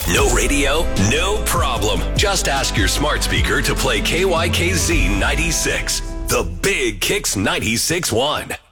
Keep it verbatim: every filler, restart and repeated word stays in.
No radio? No problem. Just ask your smart speaker to play K Y K Z ninety-six. The Big Kicks ninety-six point one.